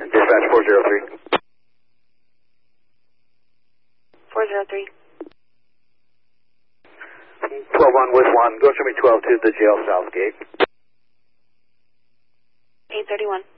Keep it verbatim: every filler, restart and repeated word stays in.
Dispatch four zero three. four zero three. twelve one with one. Go show me twelve to the jail south gate. eight thirty-one.